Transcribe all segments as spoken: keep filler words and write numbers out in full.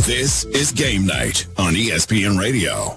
This is Game Night on E S P N Radio.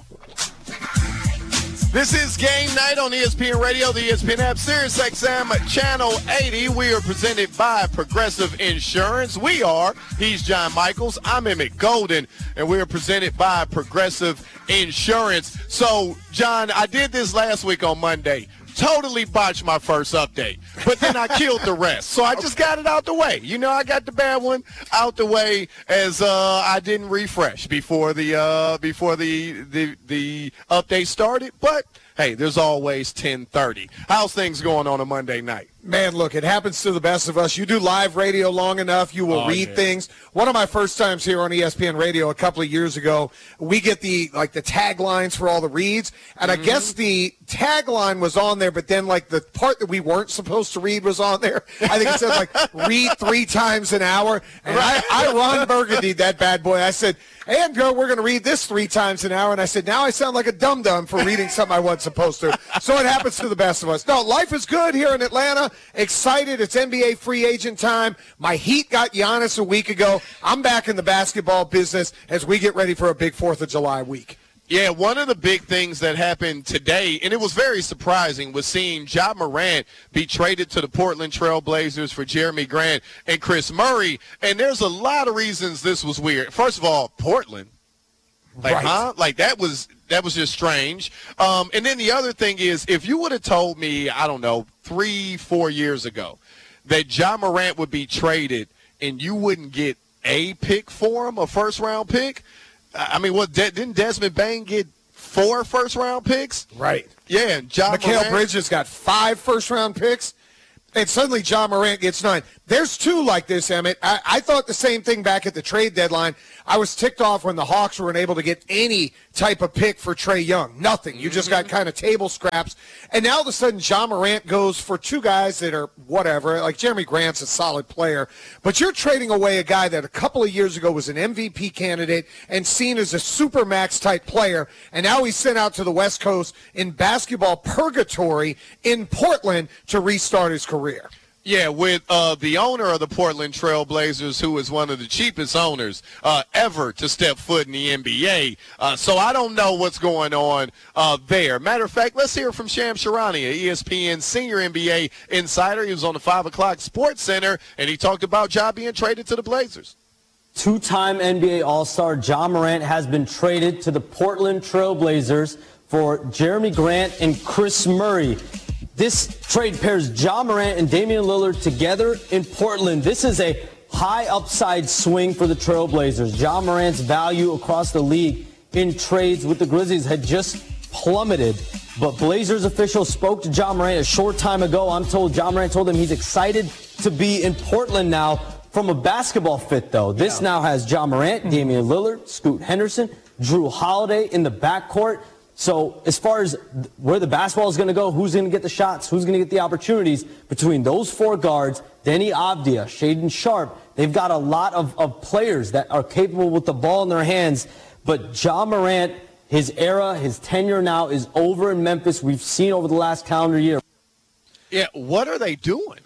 This is Game Night on E S P N Radio, the E S P N app, Sirius X M, Channel eighty. We are presented by Progressive Insurance. We are. He's John Michaels. I'm Emmett Golden, and we are presented by Progressive Insurance. So, John, I did this last week on Monday. Totally botched my first update, but then I killed the rest. So I just got it out the way. You know, I got the bad one out the way as uh, I didn't refresh before the uh, before the, the the update started. But hey, there's always ten thirty. How's things going on a Monday night? Man, look, it happens to the best of us. You do live radio long enough, you will oh, read yeah. things. One of my first times here on E S P N Radio a couple of years ago, we get the like the taglines for all the reads, and mm-hmm. I guess the tagline was on there, but then like the part that we weren't supposed to read was on there. I think it said like read three times an hour, and I, I Ron Burgundy that bad boy. I said, and go, we're going to read this three times an hour, and I said, now I sound like a dum-dum for reading something I wasn't supposed to. So it happens to the best of us. No, life is good here in Atlanta. Excited. It's N B A free agent time. My Heat got Giannis a week ago. I'm back in the basketball business as we get ready for a big fourth of July week. Yeah, one of the big things that happened today, and it was very surprising, was seeing Ja Morant be traded to the Portland Trail Blazers for Jeremy Grant and Chris Murray. And there's a lot of reasons this was weird. First of all, Portland. Like, right. huh? Like, that was that was just strange. Um, and then the other thing is, if you would have told me, I don't know, three, four years ago, that Ja Morant would be traded and you wouldn't get a pick for him, a first-round pick, I mean, what De- didn't Desmond Bain get four first-round picks? Right. Yeah, and Ja Mikal Morant. Bridges got five first-round picks, and suddenly Ja Morant gets nine. There's two like this, Emmett. I, I thought the same thing back at the trade deadline. I was ticked off when the Hawks weren't able to get any type of pick for Trae Young. Nothing. You just got kind of table scraps. And now all of a sudden, Ja Morant goes for two guys that are whatever. Like Jeremy Grant's a solid player. But you're trading away a guy that a couple of years ago was an M V P candidate and seen as a supermax type player. And now he's sent out to the West Coast in basketball purgatory in Portland to restart his career. Yeah, with uh, the owner of the Portland Trail Blazers, who is one of the cheapest owners uh, ever to step foot in the N B A. Uh, so I don't know what's going on uh, there. Matter of fact, let's hear from Shams Charania, E S P N senior N B A insider. He was on the five o'clock Sports Center, and he talked about Ja being traded to the Blazers. Two-time N B A All-Star Ja Morant has been traded to the Portland Trail Blazers for Jeremy Grant and Chris Murray. This trade pairs Ja Morant and Damian Lillard together in Portland. This is a high upside swing for the Trail Blazers. Ja Morant's value across the league in trades with the Grizzlies had just plummeted. But Blazers officials spoke to Ja Morant a short time ago. I'm told Ja Morant told him he's excited to be in Portland now. From a basketball fit, though, this yeah. now has Ja Morant, Damian Lillard, Scoot Henderson, Drew Holiday in the backcourt. So as far as where the basketball is going to go, who's going to get the shots, who's going to get the opportunities between those four guards, Denny Avdia, Shaedon Sharpe, they've got a lot of, of players that are capable with the ball in their hands. But Ja Morant, his era, his tenure now is over in Memphis. We've seen over the last calendar year. Yeah, what are they doing?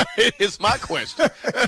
Is my question.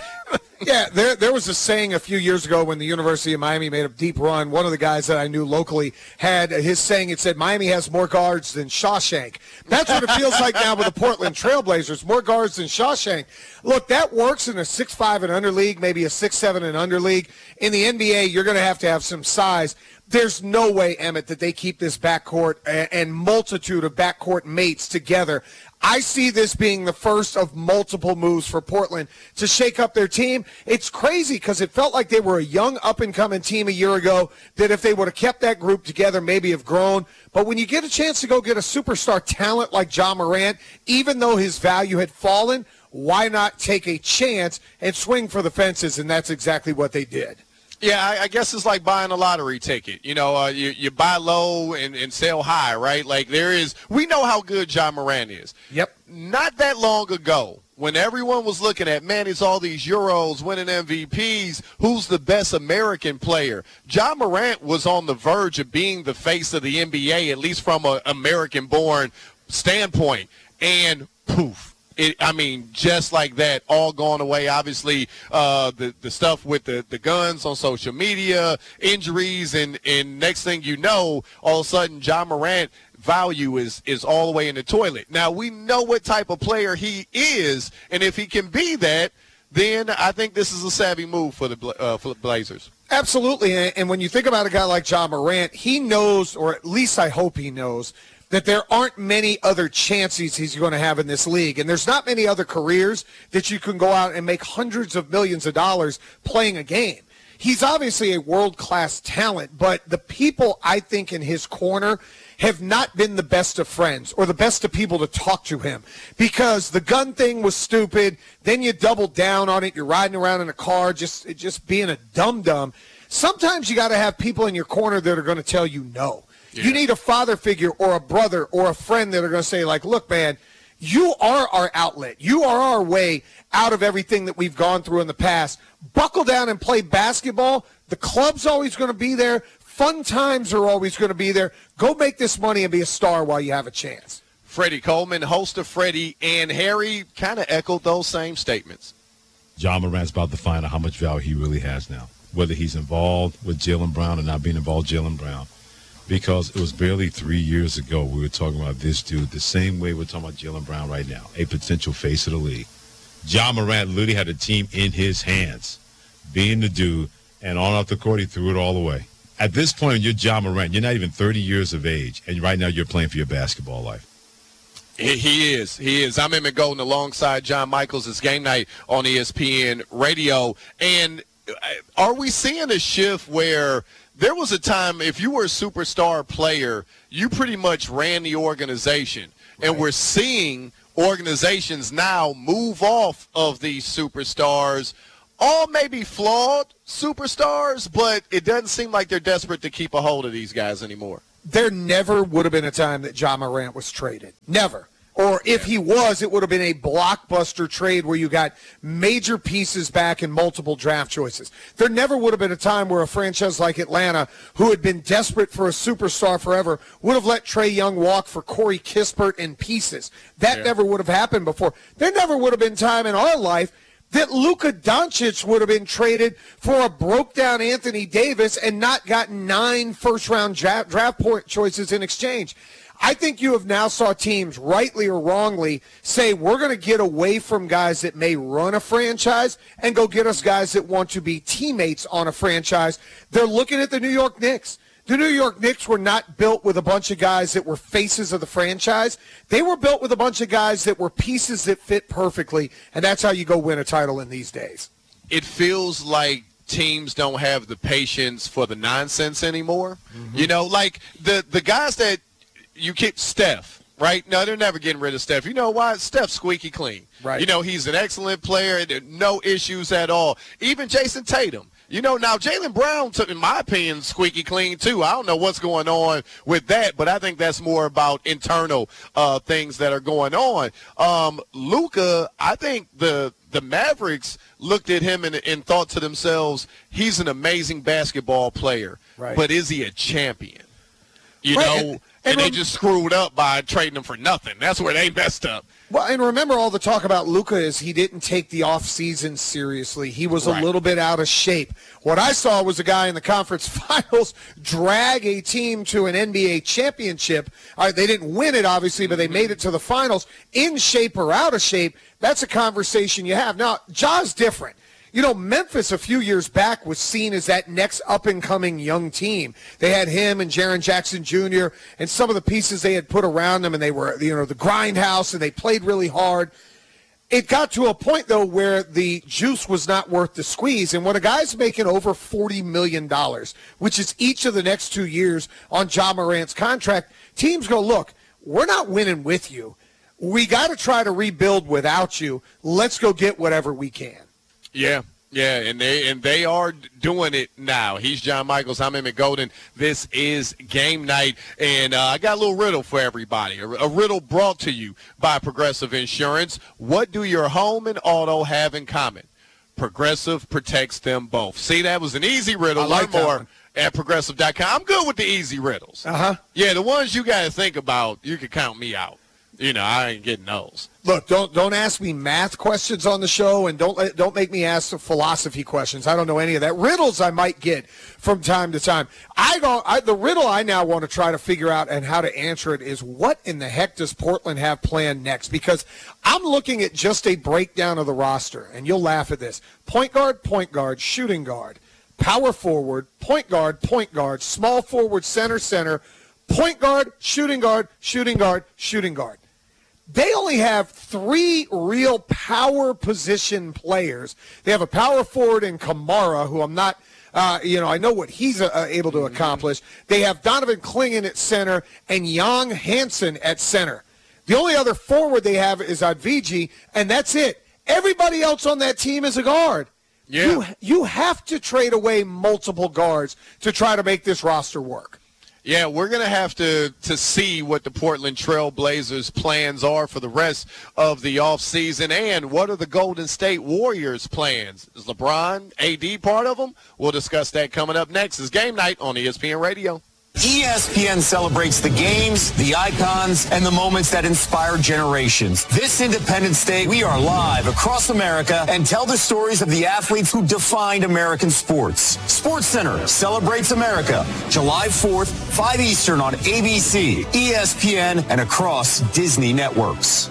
Yeah, there there was a saying a few years ago when the University of Miami made a deep run. One of the guys that I knew locally had his saying. It said, Miami has more guards than Shawshank. That's what it feels like now with the Portland Trail Blazers, more guards than Shawshank. Look, that works in a six five and under league, maybe a six seven and under league. In the N B A, you're going to have to have some size. There's no way, Emmett, that they keep this backcourt and multitude of backcourt mates together. I see this being the first of multiple moves for Portland to shake up their team. It's crazy because it felt like they were a young up-and-coming team a year ago that if they would have kept that group together, maybe have grown. But when you get a chance to go get a superstar talent like Ja Morant, even though his value had fallen, why not take a chance and swing for the fences? And that's exactly what they did. Yeah, I, I guess it's like buying a lottery ticket. You know, uh, you, you buy low and, and sell high, right? Like there is – we know how good Ja Morant is. Yep. Not that long ago, when everyone was looking at, man, it's all these Euros winning M V Ps, who's the best American player? Ja Morant was on the verge of being the face of the N B A, at least from an American-born standpoint. And poof. It, I mean, just like that, all gone away. Obviously, uh, the the stuff with the, the guns on social media, injuries, and, and next thing you know, all of a sudden, Ja Morant value is is all the way in the toilet. Now, we know what type of player he is, and if he can be that, then I think this is a savvy move for the uh, for the Blazers. Absolutely, and when you think about a guy like Ja Morant, he knows, or at least I hope he knows, that there aren't many other chances he's going to have in this league. And there's not many other careers that you can go out and make hundreds of millions of dollars playing a game. He's obviously a world-class talent, but the people I think in his corner have not been the best of friends or the best of people to talk to him, because the gun thing was stupid. Then you double down on it. You're riding around in a car just, just being a dum-dum. Sometimes you got to have people in your corner that are going to tell you no. Yeah. You need a father figure or a brother or a friend that are going to say, like, look, man, you are our outlet. You are our way out of everything that we've gone through in the past. Buckle down and play basketball. The club's always going to be there. Fun times are always going to be there. Go make this money and be a star while you have a chance. Freddie Coleman, host of Freddie and Harry, kind of echoed those same statements. Ja Morant's about to find out how much value he really has now, whether he's involved with Jaylen Brown or not being involved with Jaylen Brown. Because it was barely three years ago we were talking about this dude the same way we're talking about Jaylen Brown right now, a potential face of the league. Ja Morant literally had a team in his hands, being the dude, and on off the court, he threw it all away. At this point, you're Ja Morant. You're not even thirty years of age, and right now you're playing for your basketball life. He is. He is. I'm Emmett Golden alongside John Michaels. It's Game Night on E S P N Radio. And are we seeing a shift where – there was a time, if you were a superstar player, you pretty much ran the organization. Right. And we're seeing organizations now move off of these superstars, all maybe flawed superstars, but it doesn't seem like they're desperate to keep a hold of these guys anymore. There never would have been a time that Ja Morant was traded. Never. Or if he was, it would have been a blockbuster trade where you got major pieces back and multiple draft choices. There never would have been a time where a franchise like Atlanta, who had been desperate for a superstar forever, would have let Trae Young walk for Corey Kispert in pieces. That yeah. never would have happened before. There never would have been time in our life that Luka Doncic would have been traded for a broke-down Anthony Davis and not gotten nine first-round draft, draft point choices in exchange. I think you have now saw teams, rightly or wrongly, say we're going to get away from guys that may run a franchise and go get us guys that want to be teammates on a franchise. They're looking at the New York Knicks. The New York Knicks were not built with a bunch of guys that were faces of the franchise. They were built with a bunch of guys that were pieces that fit perfectly, and that's how you go win a title in these days. It feels like teams don't have the patience for the nonsense anymore. Mm-hmm. You know, like the, the guys that you keep Steph, right? No, they're never getting rid of Steph. You know why? Steph's squeaky clean. Right. You know, he's an excellent player. No issues at all. Even Jason Tatum. You know, now Jaylen Brown, took, in my opinion, squeaky clean too. I don't know what's going on with that, but I think that's more about internal uh, things that are going on. Um, Luka, I think the the Mavericks looked at him and, and thought to themselves, he's an amazing basketball player, right. But is he a champion? You right. know, and, and, and they just screwed up by trading him for nothing. That's where they messed up. Well, and remember, all the talk about Luka is he didn't take the offseason seriously. He was right. a little bit out of shape. What I saw was a guy in the conference finals drag a team to an N B A championship. All right, they didn't win it, obviously, but they made it to the finals in shape or out of shape. That's a conversation you have. Now, Ja's different. You know, Memphis a few years back was seen as that next up-and-coming young team. They had him and Jaren Jackson Junior and some of the pieces they had put around them, and they were, you know, the grindhouse, and they played really hard. It got to a point, though, where the juice was not worth the squeeze. And when a guy's making over forty million dollars, which is each of the next two years on Ja Morant's contract, teams go, look, we're not winning with you. We got to try to rebuild without you. Let's go get whatever we can. Yeah, yeah, and they and they are doing it now. He's John Michaels. I'm Emmett Golden. This is Game Night, and uh, I got a little riddle for everybody. A, a riddle brought to you by Progressive Insurance. What do your home and auto have in common? Progressive protects them both. See, that was an easy riddle. I like Learn more one. At Progressive dot com. I'm good with the easy riddles. Uh-huh. Yeah, the ones you got to think about, you can count me out. You know, I ain't getting those. Look, don't don't ask me math questions on the show, and don't don't make me ask philosophy questions. I don't know any of that. Riddles I might get from time to time. I don't. I, the riddle I now want to try to figure out and how to answer it is, what in the heck does Portland have planned next? Because I'm looking at just a breakdown of the roster, and you'll laugh at this: point guard, point guard, shooting guard, power forward, point guard, point guard, small forward, center, center, point guard, shooting guard, shooting guard, shooting guard. They only have three real power position players. They have a power forward in Kamara, who I'm not, uh, you know, I know what he's uh, able to accomplish. They have Donovan Clingan at center and Young Hansen at center. The only other forward they have is Adviji, and that's it. Everybody else on that team is a guard. Yeah. You, you have to trade away multiple guards to try to make this roster work. Yeah, we're going to have to to see what the Portland Trail Blazers' plans are for the rest of the offseason, and what are the Golden State Warriors' plans. Is LeBron, A D part of them? We'll discuss that coming up next. It's Game Night on E S P N Radio. E S P N celebrates the games, the icons, and the moments that inspire generations. This Independence Day, we are live across America and tell the stories of the athletes who defined American sports. SportsCenter celebrates America, July fourth, five Eastern on A B C, E S P N, and across Disney networks.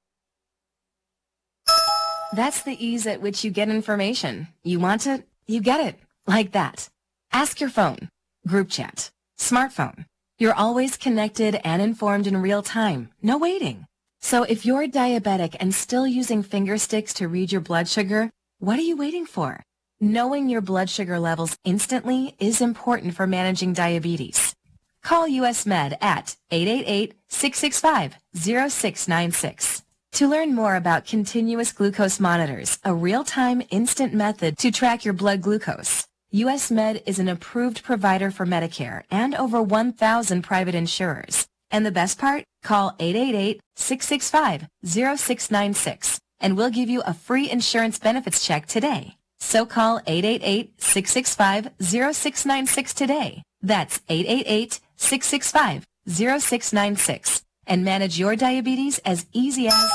That's the ease at which you get information. You want it, you get it. Like that. Ask your phone. Group chat. Smartphone. You're always connected and informed in real time. No waiting. So if you're diabetic and still using finger sticks to read your blood sugar, what are you waiting for? Knowing your blood sugar levels instantly is important for managing diabetes. Call U S Med at eight eight eight, six six five, zero six nine six. To learn more about continuous glucose monitors, a real-time instant method to track your blood glucose, U S Med is an approved provider for Medicare and over one thousand private insurers. And the best part? Call eight eight eight, six six five, zero six nine six and we'll give you a free insurance benefits check today. So call eight eight eight, six six five, zero six nine six today. That's eight eight eight, six six five, zero six nine six and manage your diabetes as easy as...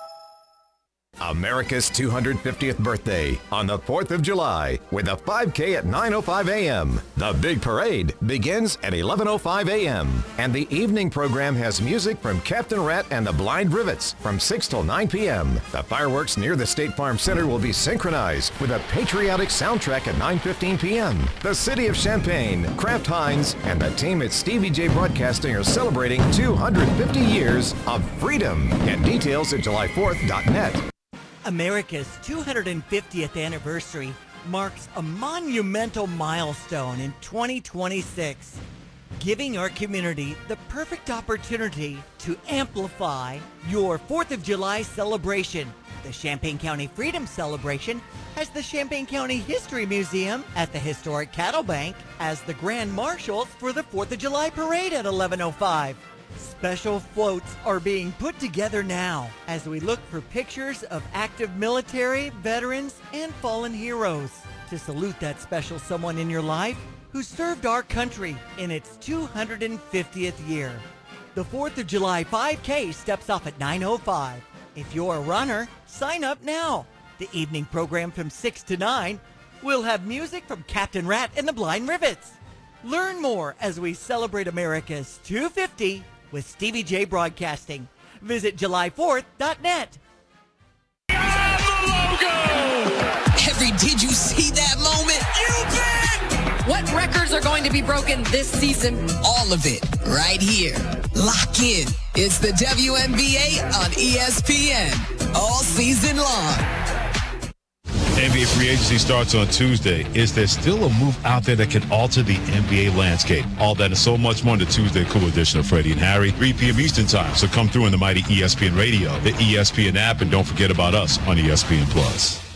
America's two hundred fiftieth birthday on the fourth of July with a five K at nine oh five a.m. The big parade begins at eleven oh five a.m. and the evening program has music from Captain Rat and the Blind Rivets from six till nine p.m. The fireworks near the State Farm Center will be synchronized with a patriotic soundtrack at nine fifteen p.m. The City of Champaign, Kraft Heinz, and the team at Stevie J Broadcasting are celebrating two hundred fifty years of freedom. Get details at july fourth dot net. America's two hundred fiftieth anniversary marks a monumental milestone in twenty twenty-six, giving our community the perfect opportunity to amplify your fourth of July celebration. The Champaign County Freedom Celebration has the Champaign County History Museum at the historic Cattle Bank as the Grand Marshals for the fourth of July Parade at eleven oh five. Special floats are being put together now as we look for pictures of active military, veterans, and fallen heroes to salute that special someone in your life who served our country in its two hundred fiftieth year. The fourth of July five K steps off at nine oh five. If you're a runner, sign up now. The evening program from six to nine will have music from Captain Rat and the Blind Rivets. Learn more as we celebrate America's two hundred fifty with Stevie J Broadcasting. Visit july fourth dot net. Every, did you see that moment? You bet! What records are going to be broken this season? All of it, right here. Lock in. It's the W N B A on E S P N. All season long. N B A free agency starts on Tuesday. Is there still a move out there that can alter the N B A landscape? All that and so much more in the Tuesday Cool edition of Freddie and Harry, three p.m. Eastern Time. So come through in the mighty E S P N Radio, the E S P N app, and don't forget about us on E S P N Plus.